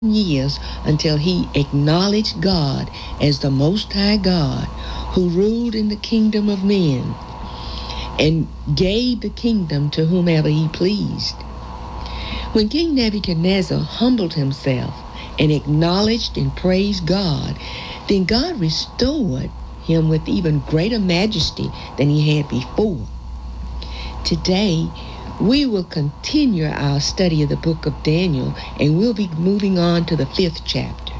years until he acknowledged God as the Most High God who ruled in the kingdom of men and gave the kingdom to whomever he pleased. When King Nebuchadnezzar humbled himself and acknowledged and praised God, then God restored him with even greater majesty than he had before. Today, we will continue our study of the book of Daniel, and we'll be moving on to the 5th chapter.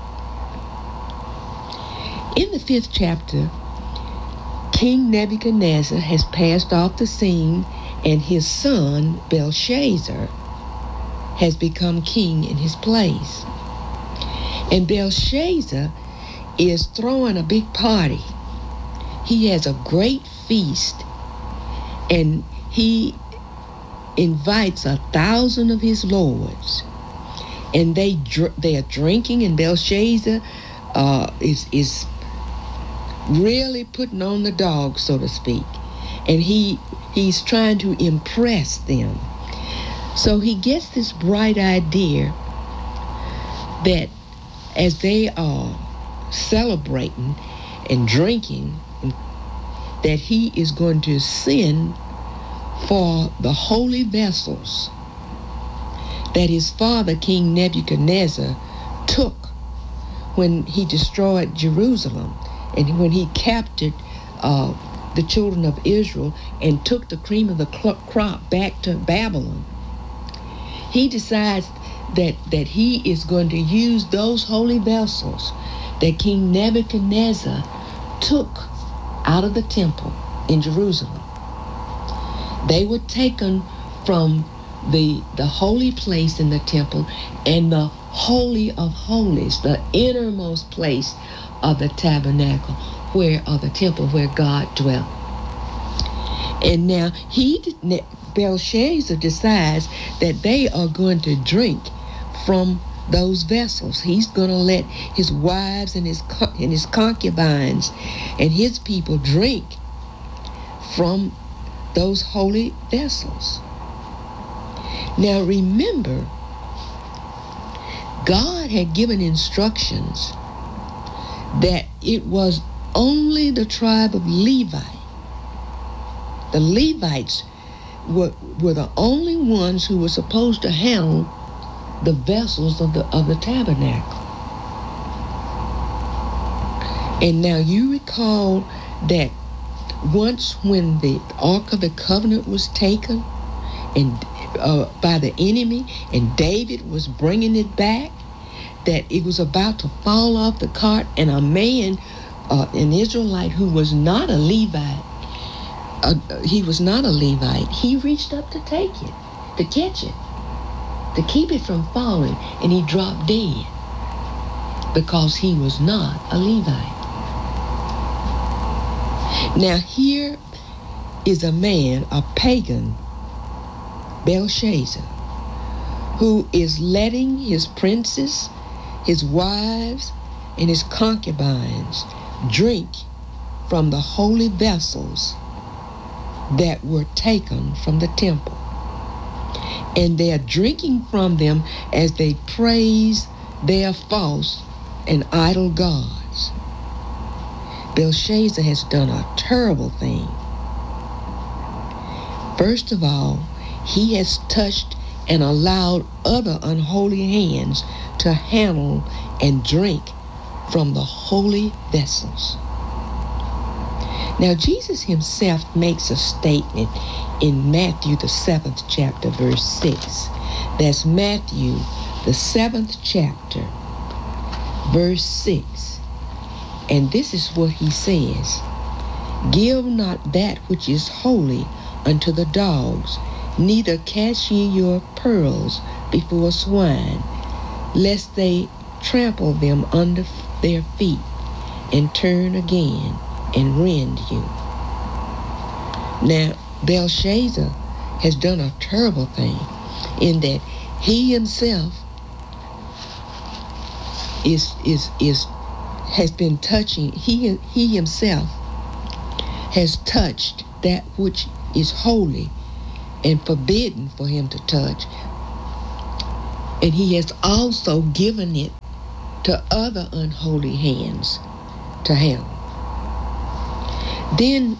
In the 5th chapter, King Nebuchadnezzar has passed off the scene, and his son, Belshazzar, has become king in his place. And Belshazzar is throwing a big party. He has a great feast, and he invites 1,000 of his lords, and they are drinking, and Belshazzar is really putting on the dog, so to speak, and he's trying to impress them. So he gets this bright idea that as they are celebrating and drinking, that he is going to send for the holy vessels that his father, King Nebuchadnezzar, took when he destroyed Jerusalem and when he captured the children of Israel and took the cream of the crop back to Babylon. He decides that he is going to use those holy vessels that King Nebuchadnezzar took out of the temple in Jerusalem. They were taken from the holy place in the temple and the Holy of Holies, the innermost place of the tabernacle, of the temple where God dwelt. And now Belshazzar decides that they are going to drink from those vessels. He's going to let his wives and his concubines and his people drink from those holy vessels. Now remember, God had given instructions that it was only the tribe of Levi. The Levites were the only ones who were supposed to handle the vessels of the tabernacle. And now you recall that once when the Ark of the Covenant was taken and by the enemy, and David was bringing it back, that it was about to fall off the cart, and a man, an Israelite who was not a Levite, he reached up to take it, to catch it, to keep it from falling, and he dropped dead because he was not a Levite. Now here is a man, a pagan, Belshazzar, who is letting his princes, his wives, and his concubines drink from the holy vessels that were taken from the temple. And they are drinking from them as they praise their false and idol gods. Belshazzar has done a terrible thing. First of all, he has touched and allowed other unholy hands to handle and drink from the holy vessels. Now, Jesus himself makes a statement in Matthew, the 7th chapter, verse 6. That's Matthew, the 7th chapter, verse 6. And this is what he says: "Give not that which is holy unto the dogs, neither cast ye your pearls before swine, lest they trample them under their feet, and turn again and rend you." Now, Belshazzar has done a terrible thing in that he himself has been touching. He himself has touched that which is holy and forbidden for him to touch. And he has also given it to other unholy hands to handle. Then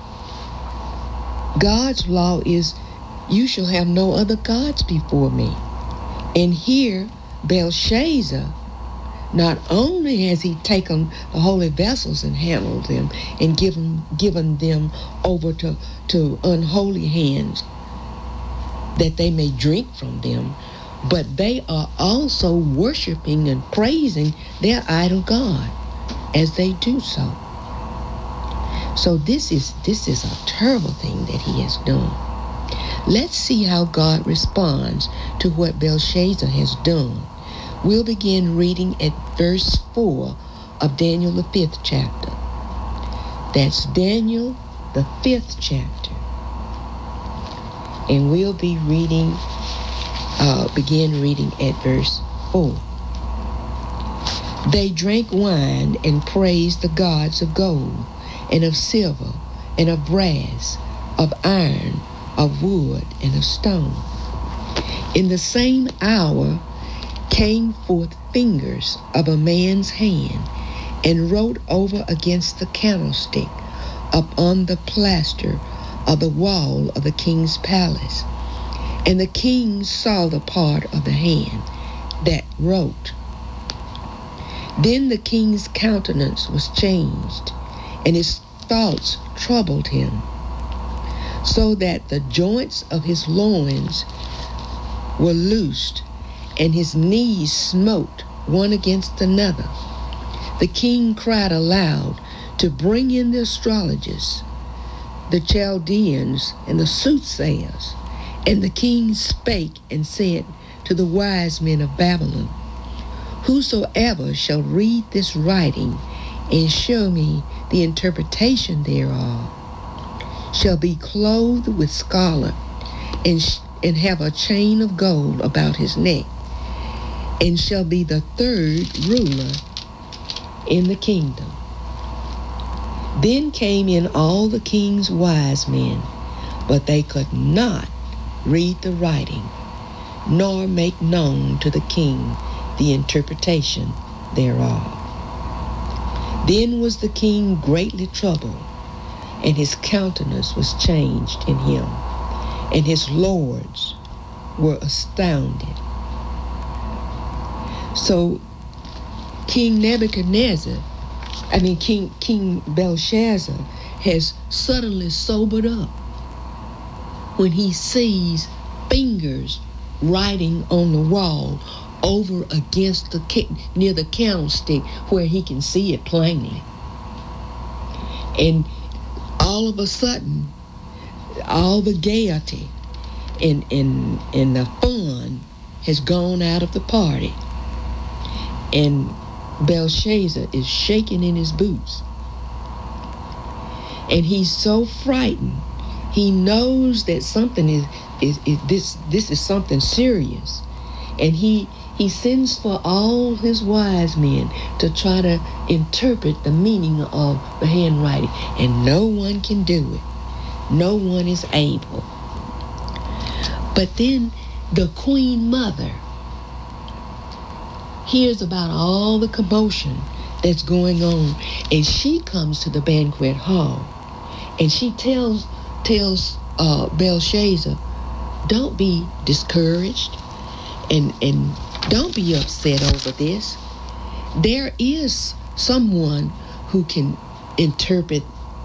God's law is, you shall have no other gods before me. And here, Belshazzar, not only has he taken the holy vessels and handled them and given them over to unholy hands that they may drink from them, but they are also worshiping and praising their idol god as they do so. So this is a terrible thing that he has done. Let's see how God responds to what Belshazzar has done. We'll begin reading at verse 4 of Daniel, the 5th chapter. That's Daniel, the 5th chapter. And we'll be reading, begin reading at verse 4. They drank wine and praised the gods of gold and of silver and of brass, of iron, of wood, and of stone. In the same hour came forth fingers of a man's hand and wrote over against the candlestick upon the plaster of the wall of the king's palace. And the king saw the part of the hand that wrote. Then the king's countenance was changed, and his thoughts troubled him, so that the joints of his loins were loosed, and his knees smote one against another. The king cried aloud to bring in the astrologers, the Chaldeans, and the soothsayers. And the king spake and said to the wise men of Babylon, whosoever shall read this writing and show me the interpretation thereof shall be clothed with scarlet and have a chain of gold about his neck, and shall be the third ruler in the kingdom. Then came in all the king's wise men, but they could not read the writing, nor make known to the king the interpretation thereof. Then was the king greatly troubled, and his countenance was changed in him, and his lords were astounded. So King Belshazzar has suddenly sobered up when he sees fingers writing on the wall over against near the candlestick where he can see it plainly. And all of a sudden, all the gaiety and the fun has gone out of the party. And Belshazzar is shaking in his boots. And he's so frightened. He knows that something this is something serious. And he sends for all his wise men to try to interpret the meaning of the handwriting. And no one can do it. No one is able. But then the queen mother hears about all the commotion that's going on, and she comes to the banquet hall, and she tells Belshazzar, don't be discouraged, and don't be upset over this. There is someone who can interpret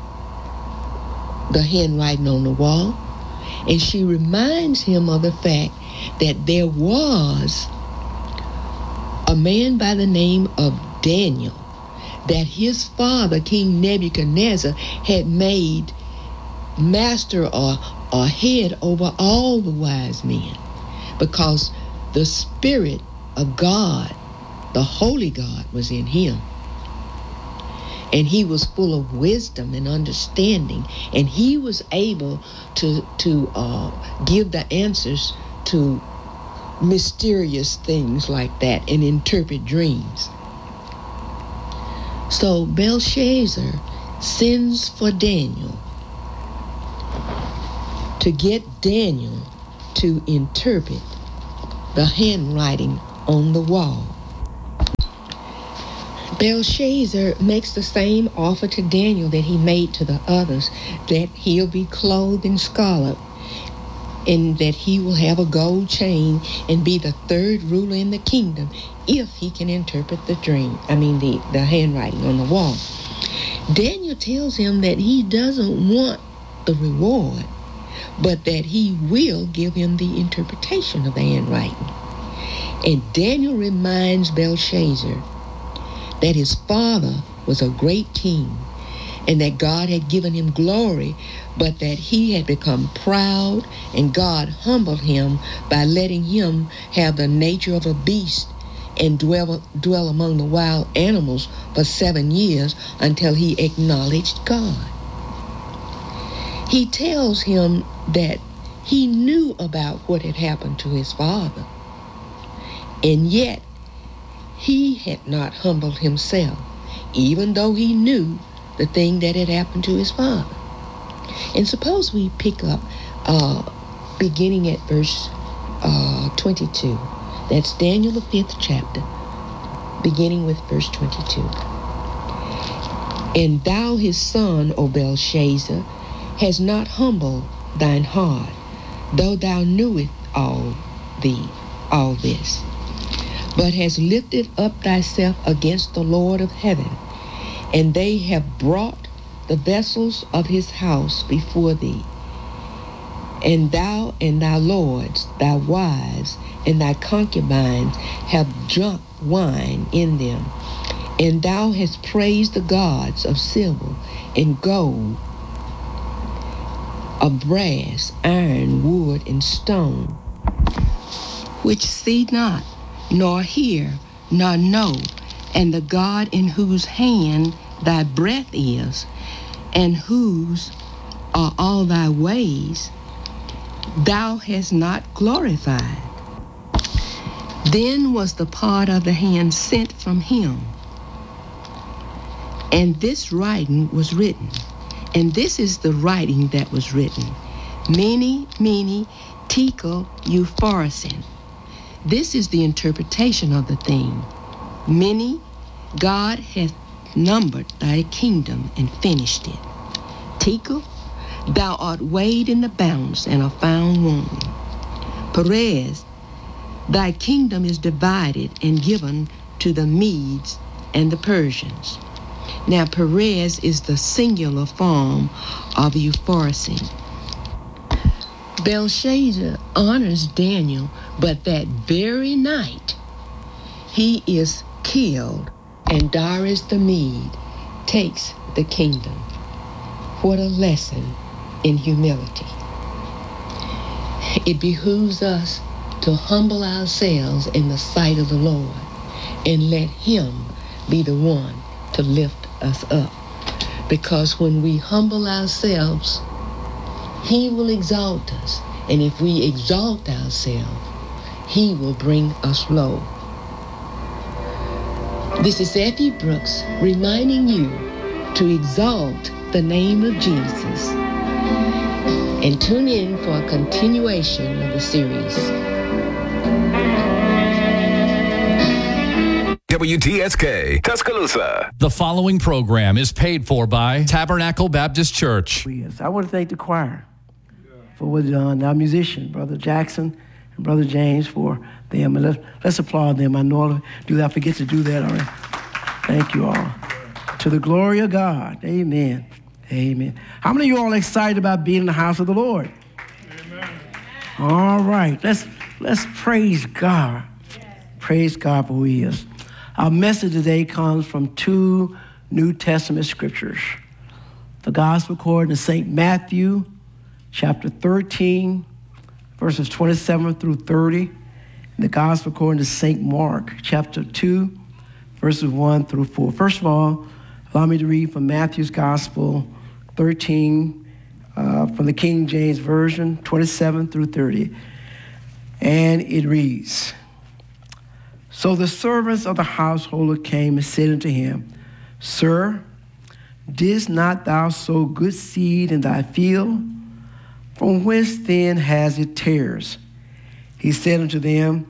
the handwriting on the wall. And she reminds him of the fact that there was a man by the name of Daniel that his father, King Nebuchadnezzar, had made master or head over all the wise men, because the Spirit of God, the Holy God, was in him. And he was full of wisdom and understanding, and he was able to give the answers to mysterious things like that and interpret dreams. So Belshazzar sends for Daniel to get Daniel to interpret the handwriting on the wall. Belshazzar makes the same offer to Daniel that he made to the others, that he'll be clothed in scarlet, and that he will have a gold chain and be the third ruler in the kingdom if he can interpret the handwriting on the wall. Daniel tells him that he doesn't want the reward, but that he will give him the interpretation of the handwriting. And Daniel reminds Belshazzar that his father was a great king and that God had given him glory, but that he had become proud, and God humbled him by letting him have the nature of a beast and dwell among the wild animals for 7 years until he acknowledged God. He tells him that he knew about what had happened to his father, and yet he had not humbled himself, even though he knew the thing that had happened to his father. And suppose we pick up beginning at verse 22. That's Daniel, the 5th chapter, beginning with verse 22. And thou, his son, O Belshazzar, hast not humbled thine heart, though thou knewest all this, but hast lifted up thyself against the Lord of heaven, and they have brought the vessels of his house before thee. And thou and thy lords, thy wives, and thy concubines have drunk wine in them. And thou hast praised the gods of silver and gold, of brass, iron, wood, and stone, which see not, nor hear, nor know, and the God in whose hand thy breath is, and whose are all thy ways, thou hast not glorified. Then was the part of the hand sent from him, and this writing was written. And this is the writing that was written. Mene, mene, tekel, upharsin. This is the interpretation of the thing. Mene, God hath numbered thy kingdom and finished it. Tekel, thou art weighed in the balance and are found wanting. Peres, thy kingdom is divided and given to the Medes and the Persians. Now, Peres is the singular form of upharsin. Belshazzar honors Daniel, but that very night he is killed, and Darius the Mede takes the kingdom. What a lesson in humility. It behooves us to humble ourselves in the sight of the Lord and let him be the one to lift us up. Because when we humble ourselves, he will exalt us. And if we exalt ourselves, he will bring us low. This is Effie Brooks reminding you to exalt the name of Jesus. And tune in for a continuation of the series. WTSK, Tuscaloosa. The following program is paid for by Tabernacle Baptist Church. I want to thank the choir for what our musician, Brother Jackson and Brother James, for them. And let's applaud them. I know I do that. I forget to do that already. Thank you all. To the glory of God. Amen. Amen. How many of you all are excited about being in the house of the Lord? Amen. All right. Let's praise God. Praise God for who he is. Our message today comes from 2 New Testament scriptures. The gospel according to St. Matthew, chapter 13, verses 27 through 30. And the gospel according to St. Mark, chapter 2, verses 1 through 4. First of all, allow me to read from Matthew's gospel 13, from the King James Version, 27 through 30. And it reads, So the servants of the householder came and said unto him, Sir, didst not thou sow good seed in thy field? From whence then has it tares? He said unto them,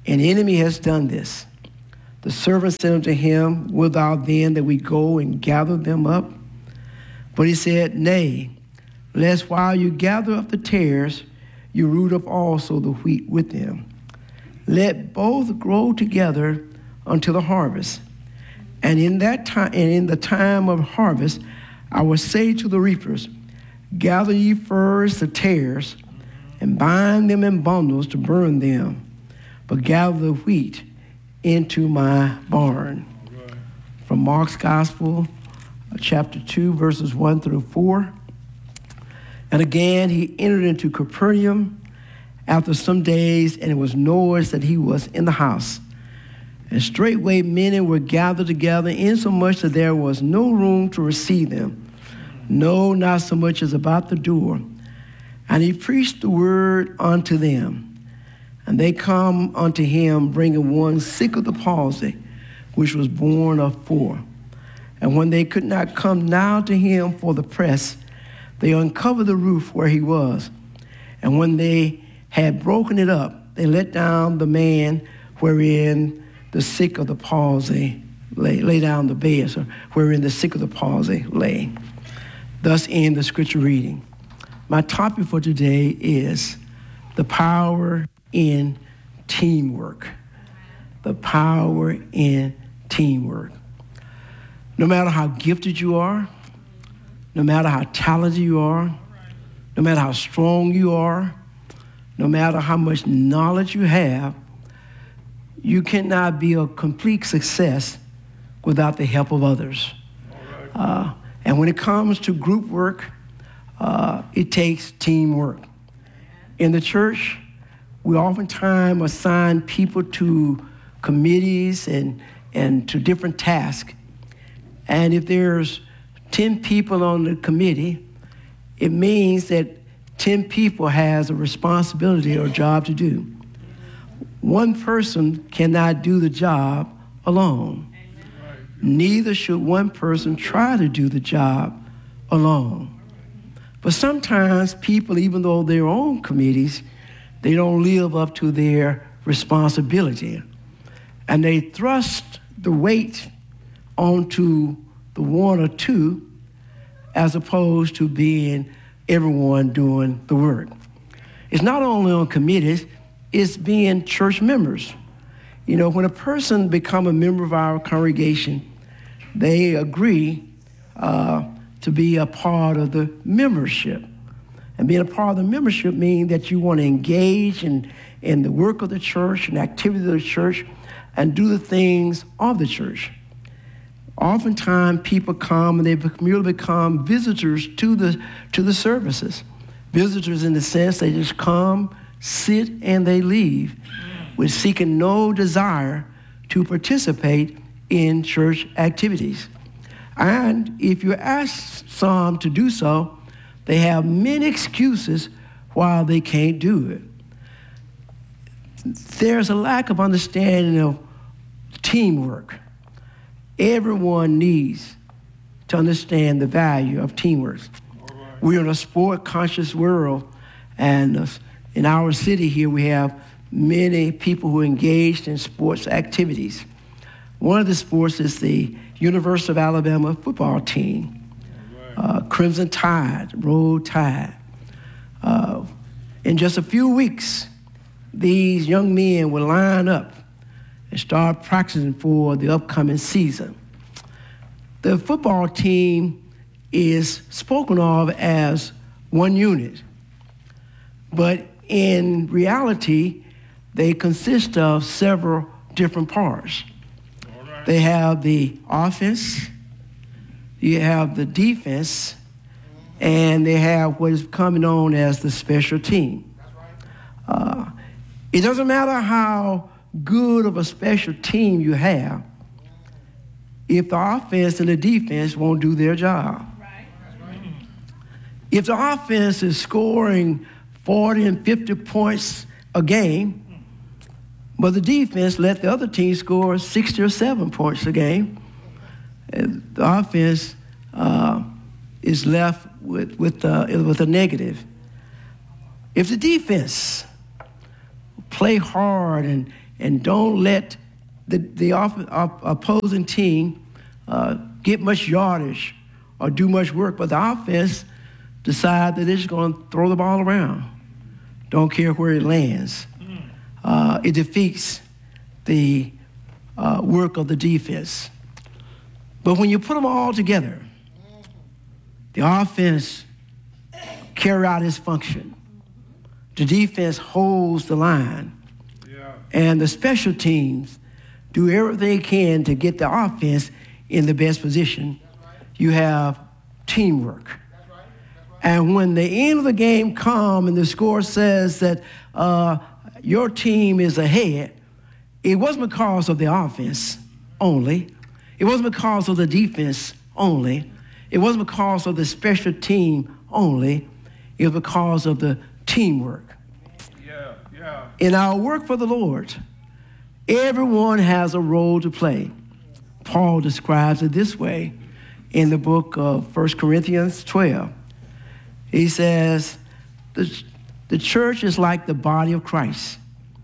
An enemy has done this. The servant said unto him, Wilt thou then that we go and gather them up? But he said, Nay, lest while you gather up the tares, you root up also the wheat with them. Let both grow together until the harvest. And in the time of harvest, I will say to the reapers, Gather ye first the tares, and bind them in bundles to burn them, but gather the wheat into my barn. From Mark's Gospel, chapter 2, verses 1 through 4. And again he entered into Capernaum after some days, and it was noised that he was in the house. And straightway many were gathered together, insomuch that there was no room to receive them, no, not so much as about the door. And he preached the word unto them. And they come unto him, bringing one sick of the palsy, which was born of 4. And when they could not come now to him for the press, they uncovered the roof where he was. And when they had broken it up, they let down the man wherein the sick of the palsy lay down the bed, so wherein the sick of the palsy lay. Thus end the scripture reading. My topic for today is the power in teamwork. The power in teamwork. No matter how gifted you are, no matter how talented you are, no matter how strong you are, no matter how much knowledge you have, you cannot be a complete success without the help of others. And when it comes to group work, it takes teamwork. In the church, we oftentimes assign people to committees and to different tasks. And if there's 10 people on the committee, it means that 10 people has a responsibility or a job to do. One person cannot do the job alone. Neither should one person try to do the job alone. But sometimes people, even though they're on committees, they don't live up to their responsibility. And they thrust the weight onto the one or two as opposed to being everyone doing the work. It's not only on committees, it's being church members. You know, when a person becomes a member of our congregation, they agree to be a part of the membership. And being a part of the membership means that you want to engage in the work of the church and activities of the church and do the things of the church. Oftentimes people come and they merely become visitors to the services. Visitors in the sense they just come, sit, and they leave with seeking no desire to participate in church activities. And if you ask some to do so, they have many excuses why they can't do it. There's a lack of understanding of teamwork. Everyone needs to understand the value of teamwork. We're in a sport-conscious world, and in our city here we have many people who are engaged in sports activities. One of the sports is the University of Alabama football team, Crimson Tide, Roll Tide. In just a few weeks, these young men will line up and start practicing for the upcoming season. The football team is spoken of as one unit, but in reality, they consist of several different parts. They have the offense, you have the defense, and they have what is coming known as the special team. It doesn't matter how good of a special team you have if the offense and the defense won't do their job. If the offense is scoring 40 and 50 points a game, but the defense let the other team score 60 or 7 points a game, the offense is left with a negative. If the defense play hard and and don't let the opposing team get much yardage or do much work, but the offense decide that they're just going to throw the ball around. Don't care where it lands. It defeats the work of the defense. But when you put them all together, the offense carry out its function. The defense holds the line. And the special teams do everything they can to get the offense in the best position. You have teamwork. And when the end of the game comes and the score says that your team is ahead, it wasn't because of the offense only. It wasn't because of the defense only. It wasn't because of the special team only. It was because of the teamwork. In our work for the Lord, everyone has a role to play. Paul describes it this way in the book of 1 Corinthians 12. He says, the church is like the body of Christ.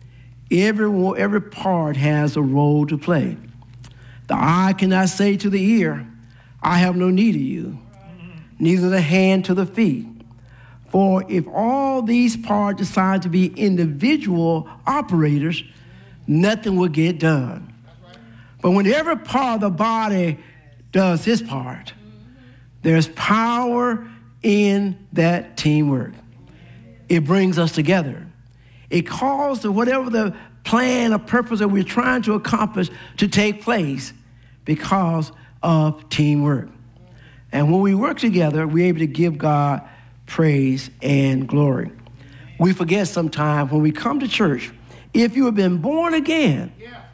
Every part has a role to play. The eye cannot say to the ear, I have no need of you, neither the hand to the feet. For if all these parts decide to be individual operators, nothing will get done. But when every part of the body does his part, there's power in that teamwork. It brings us together. It calls to whatever the plan or purpose that we're trying to accomplish to take place because of teamwork. And when we work together, we're able to give God praise and glory. We forget sometimes when we come to church, if you have been born again,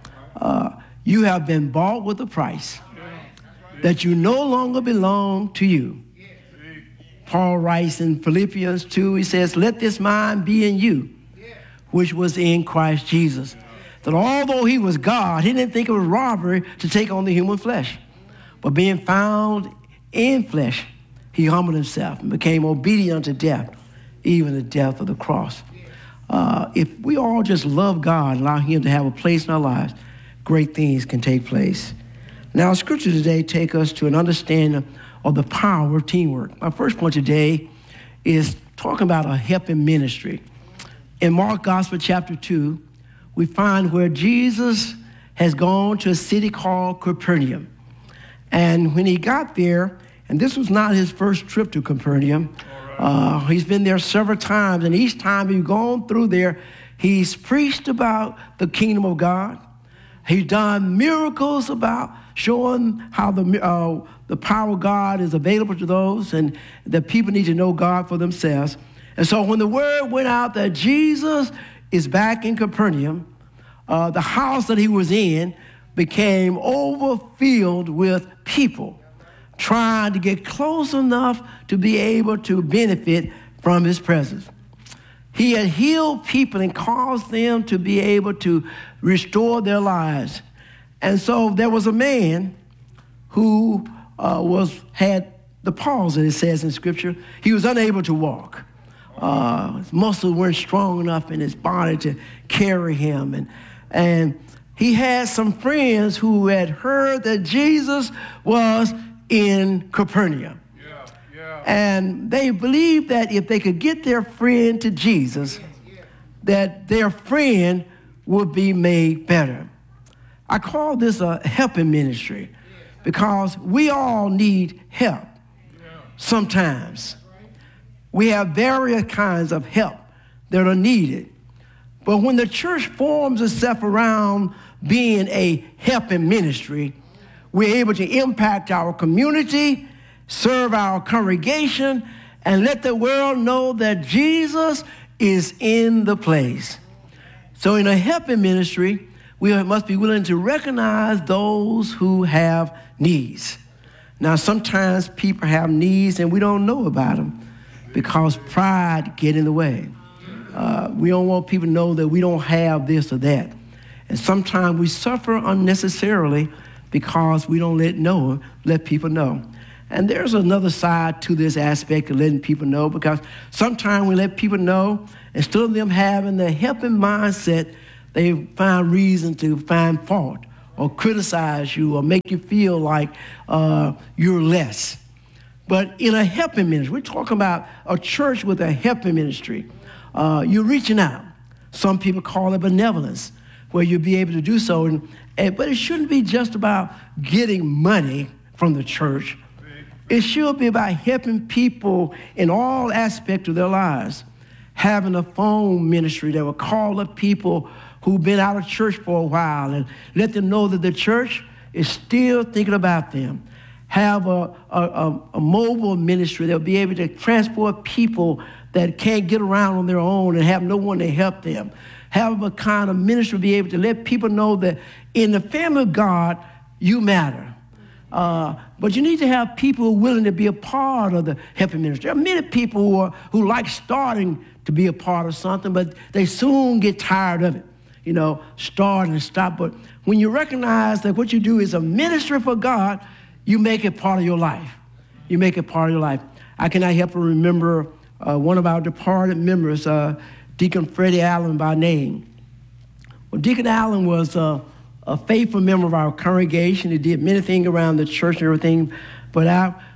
you have been bought with a price that you no longer belong to you. Paul writes in Philippians 2, he says, let this mind be in you, which was in Christ Jesus. That although he was God, he didn't think it was robbery to take on the human flesh. But being found in flesh, he humbled himself and became obedient unto death, even the death of the cross. If we all just love God and allow him to have a place in our lives, great things can take place. Now, scripture today take us to an understanding of the power of teamwork. My first point today is talking about a helping ministry. In Mark Gospel chapter 2, we find where Jesus has gone to a city called Capernaum. And when he got there, and this was not his first trip to Capernaum, he's been there several times, and each time he's gone through there, he's preached about the kingdom of God. He's done miracles about showing how the power of God is available to those, and that people need to know God for themselves. And so when the word went out that Jesus is back in Capernaum, the house that he was in became overfilled with people trying to get close enough to be able to benefit from his presence. He had healed people and caused them to be able to restore their lives. And so there was a man who had the palsy, it says in Scripture. He was unable to walk. His muscles weren't strong enough in his body to carry him. And he had some friends who had heard that Jesus was in Capernaum. And they believed that if they could get their friend to Jesus, that their friend would be made better. I call this a helping ministry because we all need help sometimes. We have various kinds of help that are needed. But when the church forms itself around being a helping ministry, we're able to impact our community, serve our congregation, and let the world know that Jesus is in the place. So in a helping ministry, we must be willing to recognize those who have needs. Now, sometimes people have needs and we don't know about them because pride gets in the way. We don't want people to know that we don't have this or that. And sometimes we suffer unnecessarily because we don't let people know. And there's another side to this aspect of letting people know, because sometimes we let people know, instead of them having the helping mindset, they find reason to find fault or criticize you or make you feel like you're less. But in a helping ministry, we're talking about a church with a helping ministry. You're reaching out. Some people call it benevolence, where you'll be able to do so. But it shouldn't be just about getting money from the church. It should be about helping people in all aspects of their lives. Having a phone ministry that will call up people who've been out of church for a while and let them know that the church is still thinking about them. Have a mobile ministry that will be able to transport people that can't get around on their own and have no one to help them. Have a kind of ministry to be able to let people know that in the family of God, you matter. But you need to have people who are willing to be a part of the helping ministry. There are many people who like starting to be a part of something, but they soon get tired of it. Start and stop. But when you recognize that what you do is a ministry for God, you make it part of your life. You make it part of your life. I cannot help but remember one of our departed members, Deacon Freddie Allen by name. Well, Deacon Allen was a faithful member of our congregation. He did many things around the church and everything. But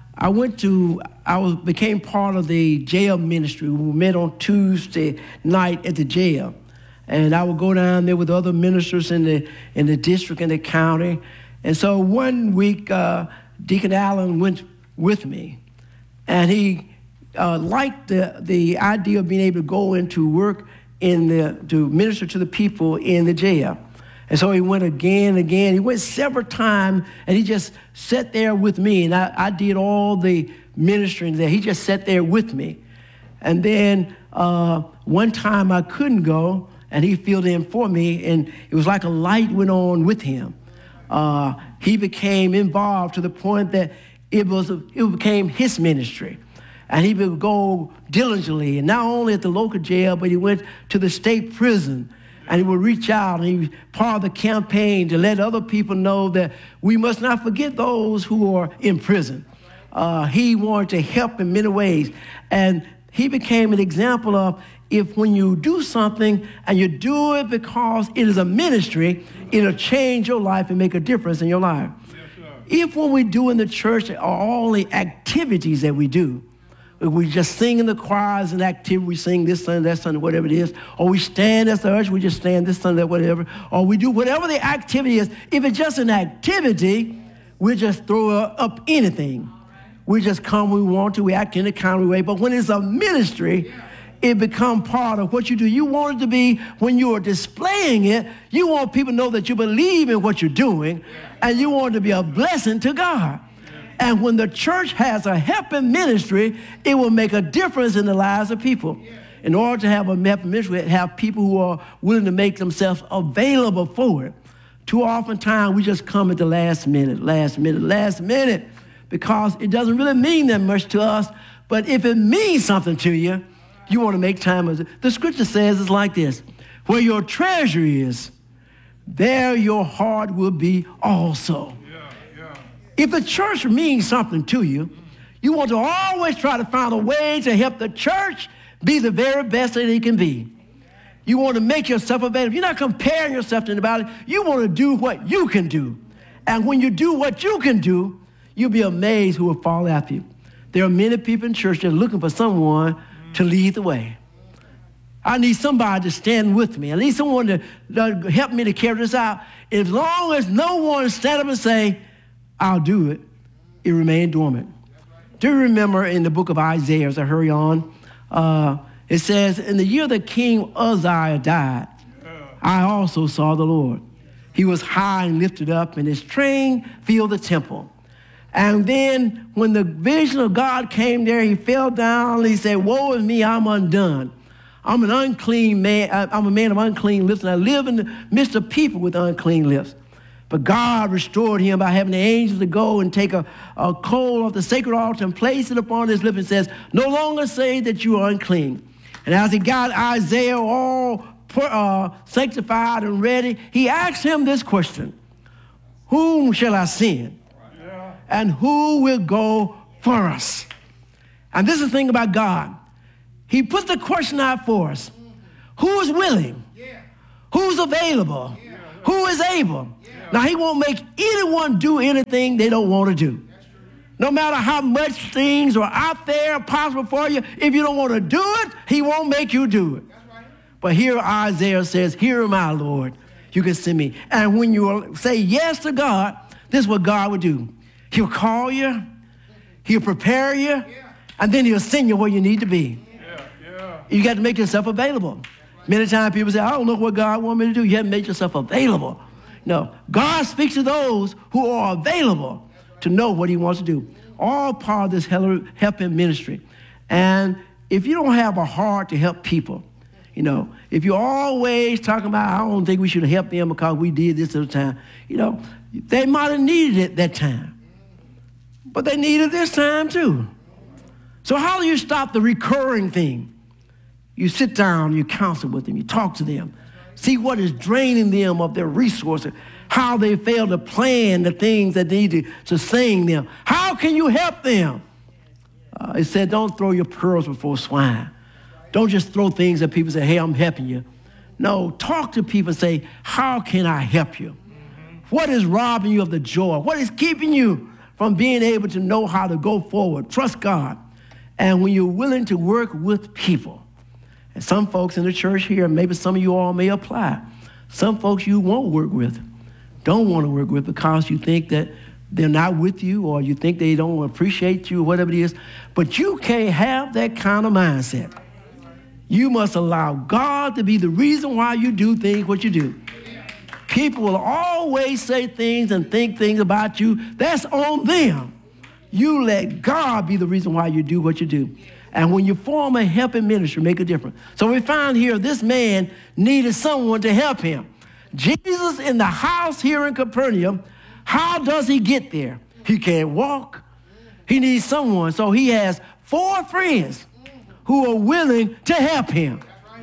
I became part of the jail ministry. We met on Tuesday night at the jail. And I would go down there with other ministers in the district and the county. And so one week, Deacon Allen went with me. And he liked the idea of being able to go into work to minister to the people in the jail. And so he went again and again. He went several times, and he just sat there with me. And I did all the ministering there. He just sat there with me. And then one time I couldn't go, and he filled in for me, and it was like a light went on with him. He became involved to the point that it became his ministry. And he would go diligently, and not only at the local jail, but he went to the state prison. And he would reach out, and he was part of the campaign to let other people know that we must not forget those who are in prison. He wanted to help in many ways. And he became an example of if when you do something and you do it because it is a ministry, it'll change your life and make a difference in your life. Yes, if what we do in the church are all the activities that we do, if we just sing in the choirs and activity, we sing this Sunday, that Sunday, whatever it is, or we stand as the church, we just stand this Sunday, whatever, or we do whatever the activity is. If it's just an activity, we just throw up anything. We just come when we want to, we act in a kind of way. But when it's a ministry, it becomes part of what you do. You want it to be, when you are displaying it, you want people to know that you believe in what you're doing, and you want it to be a blessing to God. And when the church has a helping ministry, it will make a difference in the lives of people. In order to have a helping ministry, have people who are willing to make themselves available for it. Too often times we just come at the last minute, because it doesn't really mean that much to us. But if it means something to you, you want to make time. The scripture says it's like this: where your treasure is, there your heart will be also. If the church means something to you, you want to always try to find a way to help the church be the very best that it can be. You want to make yourself available. You're not comparing yourself to anybody. You want to do what you can do. And when you do what you can do, you'll be amazed who will follow after you. There are many people in church that are looking for someone to lead the way. I need somebody to stand with me. I need someone to help me to carry this out. As long as no one stand up and say, I'll do it, it remained dormant. Do you remember in the book of Isaiah, as I hurry on, it says, in the year that King Uzziah died, I also saw the Lord. He was high and lifted up, and his train filled the temple. And then when the vision of God came there, he fell down, and he said, woe is me, I'm undone. I'm an unclean man. I'm a man of unclean lips, and I live in the midst of people with unclean lips. But God restored him by having the angels to go and take a coal off the sacred altar and place it upon his lips and says, no longer say that you are unclean. And as he got Isaiah all sanctified and ready, he asked him this question: whom shall I send? And who will go for us? And this is the thing about God. He put the question out for us. Who is willing? Who's available? Who is able? Now, he won't make anyone do anything they don't want to do. No matter how much things are out there possible for you, if you don't want to do it, he won't make you do it. But here Isaiah says, here am I, Lord. You can send me. And when you say yes to God, this is what God will do. He'll call you. He'll prepare you. And then he'll send you where you need to be. You got to make yourself available. Many times people say, I don't know what God wants me to do. You haven't made yourself available. No, God speaks to those who are available to know what he wants to do. All part of this helping ministry. And if you don't have a heart to help people, you know, if you're always talking about, I don't think we should help them because we did this at the time, you know, they might have needed it that time. But they need it this time too. So how do you stop the recurring thing? You sit down, you counsel with them, you talk to them, see what is draining them of their resources, how they fail to plan the things that they need to sustain them. How can you help them? It said, don't throw your pearls before swine. Don't just throw things at people and say, hey, I'm helping you. No, talk to people and say, how can I help you? What is robbing you of the joy? What is keeping you from being able to know how to go forward? Trust God. And when you're willing to work with people, and some folks in the church here, maybe some of you all may apply. Some folks you won't work with, don't want to work with because you think that they're not with you or you think they don't appreciate you or whatever it is. But you can't have that kind of mindset. You must allow God to be the reason why you do things what you do. People will always say things and think things about you. That's on them. You let God be the reason why you do what you do. And when you form a helping ministry, make a difference. So we find here this man needed someone to help him. Jesus in the house here in Capernaum, how does he get there? He can't walk. He needs someone. So he has 4 friends who are willing to help him.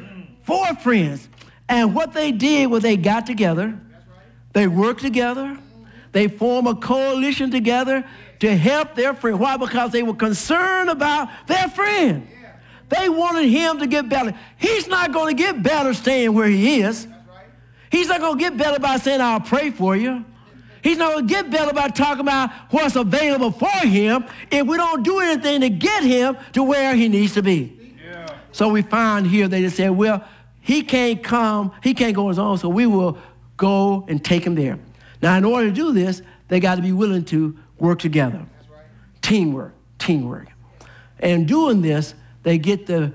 4 friends. And what they did was they got together. They worked together. They formed a coalition together to help their friend. Why? Because they were concerned about their friend. They wanted him to get better. He's not going to get better staying where he is. He's not going to get better by saying, I'll pray for you. He's not going to get better by talking about what's available for him if we don't do anything to get him to where he needs to be. Yeah. So we find here they just said, well, he can't come, he can't go on his own, so we will go and take him there. Now, in order to do this, they got to be willing to work together. That's right. Teamwork. And doing this, they get the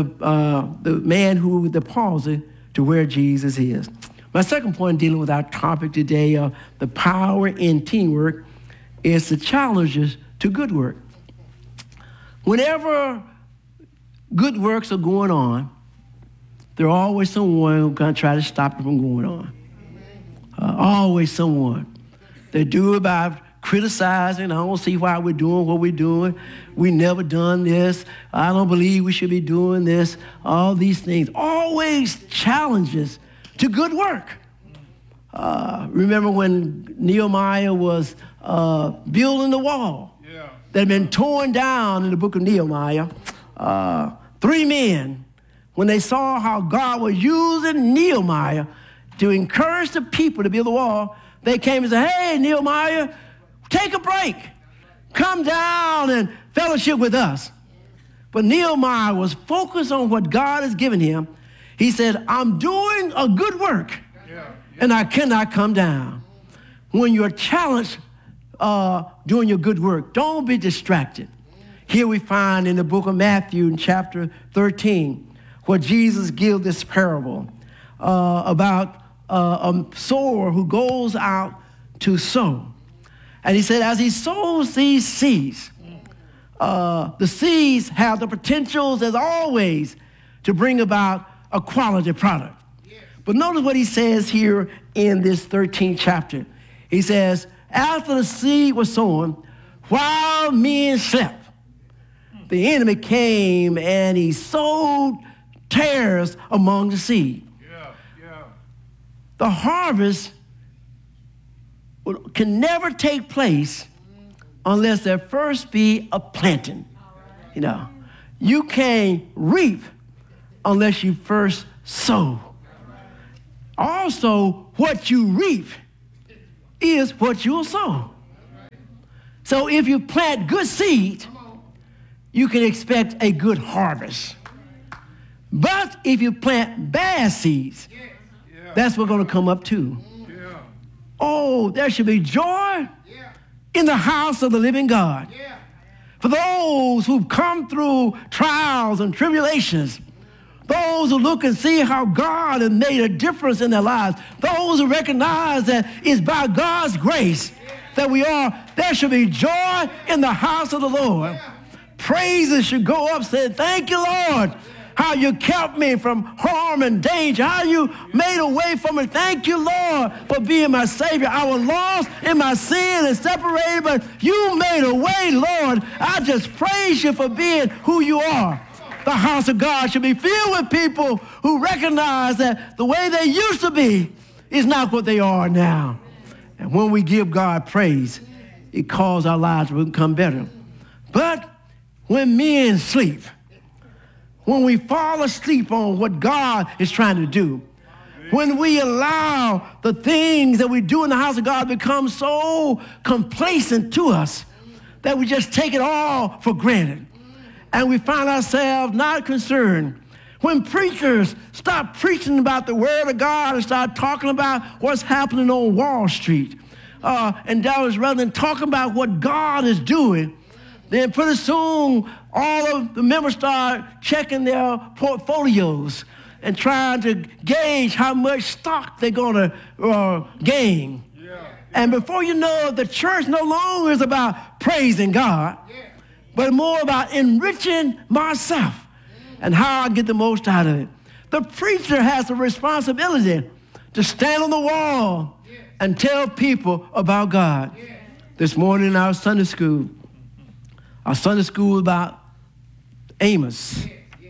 man who with the palsy to where Jesus is. My second point dealing with our topic today of the power in teamwork is the challenges to good work. Whenever good works are going on, there's always someone who's going to try to stop it from going on. Always someone. They do it by criticizing. I don't see why we're doing what we're doing. We never done this. I don't believe we should be doing this. All these things. Always challenges to good work. Remember when Nehemiah was building the wall that had been torn down in the book of Nehemiah. 3 men, when they saw how God was using Nehemiah to encourage the people to build the wall, they came and said, hey, Nehemiah, take a break. Come down and fellowship with us. But Nehemiah was focused on what God has given him. He said, I'm doing a good work, and I cannot come down. When you're challenged doing your good work, don't be distracted. Here we find in the book of Matthew in chapter 13, where Jesus gives this parable about a sower who goes out to sow. And he said, as he sows these seeds, the seeds have the potentials, as always, to bring about a quality product. But notice what he says here in this 13th chapter. He says, after the seed was sown, while men slept, the enemy came and he sowed tares among the seed. The harvest can never take place unless there first be a planting. You know, you can't reap unless you first sow. Also, what you reap is what you'll sow. So if you plant good seed, you can expect a good harvest. But if you plant bad seeds, that's what's going to come up too. Oh, there should be joy in the house of the living God. For those who've come through trials and tribulations, those who look and see how God has made a difference in their lives, those who recognize that it's by God's grace that we are, there should be joy in the house of the Lord. Praises should go up saying, thank you, Lord, how you kept me from harm and danger, how you made a way for me. Thank you, Lord, for being my Savior. I was lost in my sin and separated, but you made a way, Lord. I just praise you for being who you are. The house of God should be filled with people who recognize that the way they used to be is not what they are now. And when we give God praise, it causes our lives to become better. But when men sleep, when we fall asleep on what God is trying to do, when we allow the things that we do in the house of God become so complacent to us that we just take it all for granted, and we find ourselves not concerned. When preachers stop preaching about the word of God and start talking about what's happening on Wall Street, and that was rather than talking about what God is doing, then pretty soon all of the members start checking their portfolios and trying to gauge how much stock they're going to gain. And before you know it, the church no longer is about praising God, but more about enriching myself and how I get the most out of it. The preacher has the responsibility to stand on the wall and tell people about God. This morning in our Sunday school about Amos,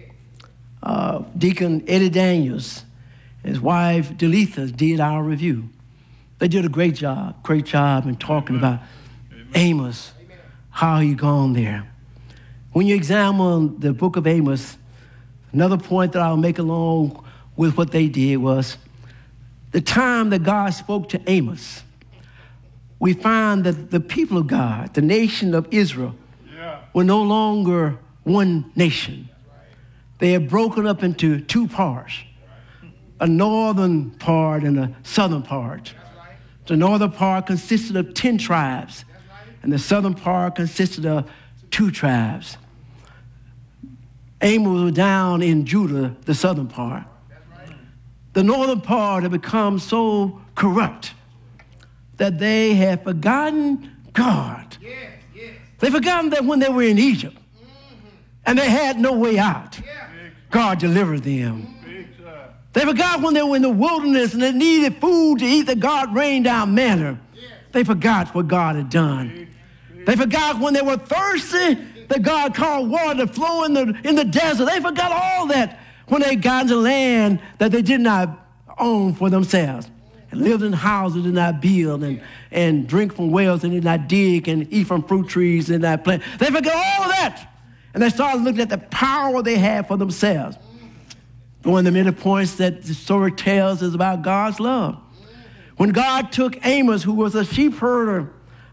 Deacon Eddie Daniels and his wife Delitha did our review. They did a great job in talking about Amos, how he gone there. When you examine the book of Amos, another point that I'll make along with what they did was the time that God spoke to Amos, we find that the people of God, the nation of Israel, were no longer one nation. They had broken up into two parts, a northern part and a southern part. The northern part consisted of 10 tribes, and the southern part consisted of 2 tribes. Amos was down in Judah, the southern part. The northern part had become so corrupt that they had forgotten God. They forgotten that when they were in Egypt and they had no way out, God delivered them. They forgot when they were in the wilderness and they needed food to eat that God rained down manna. They forgot what God had done. They forgot when they were thirsty that God called water to flow in the desert. They forgot all that when they got into land that they did not own for themselves, and lived in houses, did not build, and drink from wells, and did not dig, and eat from fruit trees, and did not plant. They forgot all of that, and they started looking at the power they had for themselves. One of the many points that the story tells is about God's love. When God took Amos, who was a sheep herder,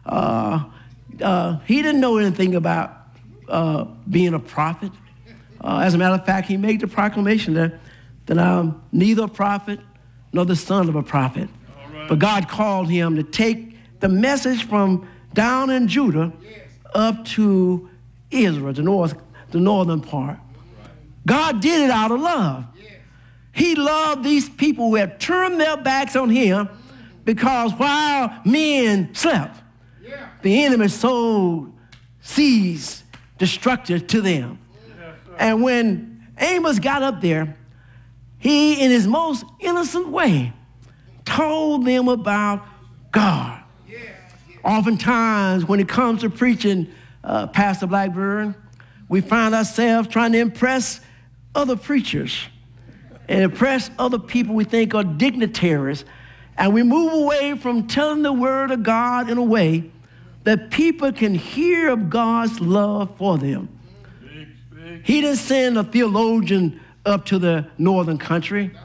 he didn't know anything about being a prophet. As a matter of fact, he made the proclamation that I'm neither a prophet nor the son of a prophet. Right. But God called him to take the message from down in Judah up to Israel, the northern part. Right. God did it out of love. He loved these people who had turned their backs on him because while men slept, the enemy sowed seeds destructive to them. And when Amos got up there, he, in his most innocent way, told them about God. Oftentimes, when it comes to preaching, Pastor Blackburn, we find ourselves trying to impress other preachers and impress other people we think are dignitaries, and we move away from telling the word of God in a way that people can hear of God's love for them. He didn't send a theologian up to the northern country.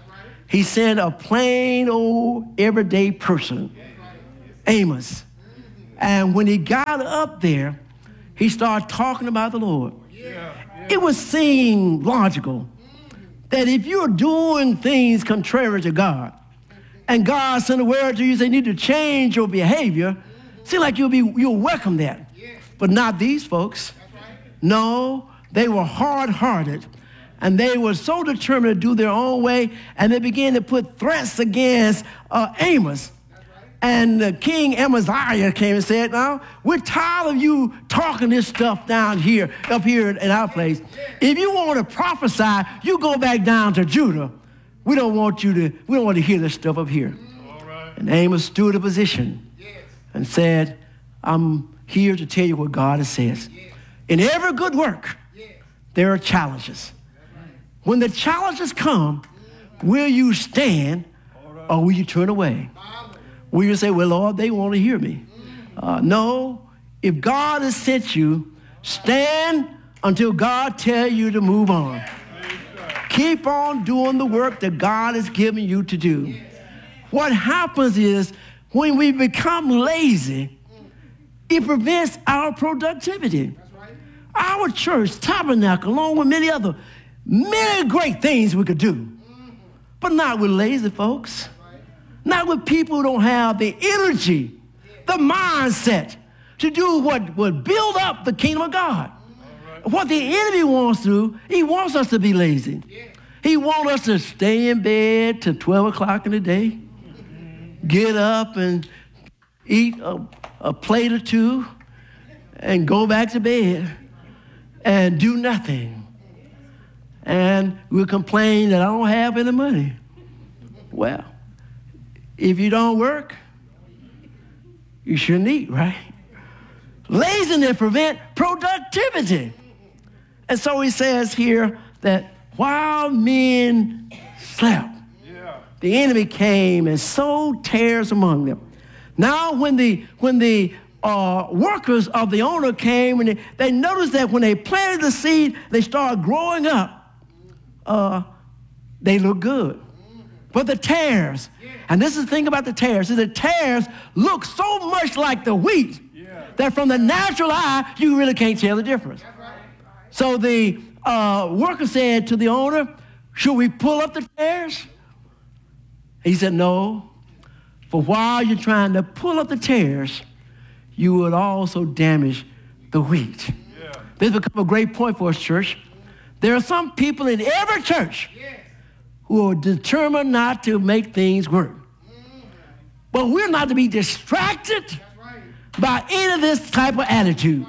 He sent a plain old everyday person, Amos. And when he got up there, he started talking about the Lord. It would seem logical that if you're doing things contrary to God, and God sent a word to you, say you need to change your behavior, seems like you'll welcome that. But not these folks. No, they were hard-hearted, and they were so determined to do their own way, and they began to put threats against Amos. And King Amaziah came and said, now, we're tired of you talking this stuff down here, up here in our place. If you want to prophesy, you go back down to Judah. We don't want to hear this stuff up here. Right. And Amos stood a position and said, I'm here to tell you what God has said. In every good work, there are challenges. When the challenges come, will you stand or will you turn away? Will you say, well, Lord, they want to hear me? No. If God has sent you, stand until God tells you to move on. Keep on doing the work that God has given you to do. What happens is when we become lazy, it prevents our productivity. Our church, Tabernacle, along with many great things we could do, but not with lazy folks. Not with people who don't have the energy, the mindset to do what would build up the kingdom of God. What the enemy wants to do, he wants us to be lazy. He wants us to stay in bed till 12 o'clock in the day, get up and eat a plate or two, and go back to bed and do nothing. And we'll complain that I don't have any money. Well, if you don't work, you shouldn't eat, right? Laziness prevents productivity. And so he says here that while men slept, the enemy came and sowed tares among them. Now when the workers of the owner came, and they noticed that when they planted the seed, they started growing up, they look good. But the tares, and this is the thing about the tares, is the tares look so much like the wheat that from the natural eye, you really can't tell the difference. So the worker said to the owner, should we pull up the tares? He said, no, for while you're trying to pull up the tares, you will also damage the wheat. This has become a great point for us, church. There are some people in every church who are determined not to make things work. But we're not to be distracted by any of this type of attitude.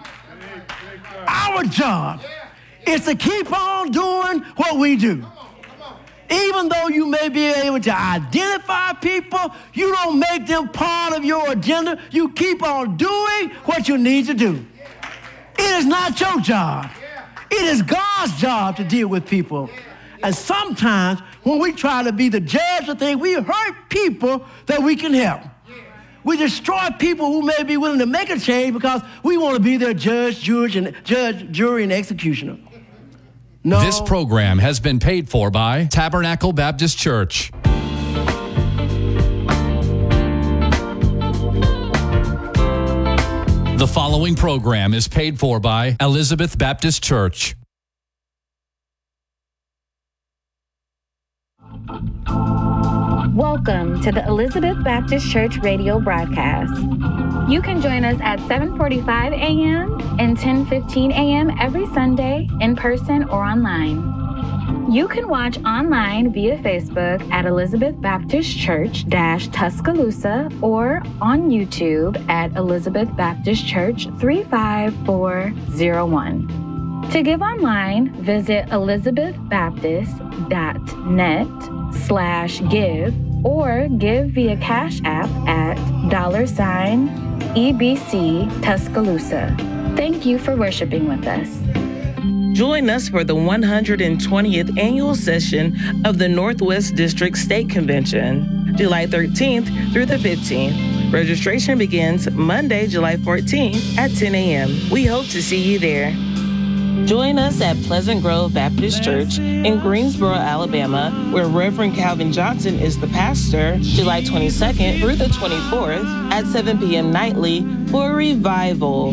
Our job is to keep on doing what we do. Even though you may be able to identify people, you don't make them part of your agenda. You keep on doing what you need to do. It is not your job. It is God's job to deal with people. And sometimes when we try to be the judge of things, we hurt people that we can help. We destroy people who may be willing to make a change because we want to be their judge, jury, and executioner. No. This program has been paid for by Tabernacle Baptist Church. The following program is paid for by Elizabeth Baptist Church. Welcome to the Elizabeth Baptist Church radio broadcast. You can join us at 7:45 a.m. and 10:15 a.m. every Sunday in person or online. You can watch online via Facebook at Elizabeth Baptist Church-Tuscaloosa or on YouTube at Elizabeth Baptist Church 35401. To give online, visit elizabethbaptist.net/give or give via Cash App at $EBC Tuscaloosa. Thank you for worshiping with us. Join us for the 120th annual session of the Northwest District State Convention, July 13th through the 15th. Registration begins Monday, July 14th at 10 a.m. We hope to see you there. Join us at Pleasant Grove Baptist Church in Greensboro, Alabama, where Reverend Calvin Johnson is the pastor, July 22nd through the 24th at 7 p.m. nightly for a revival.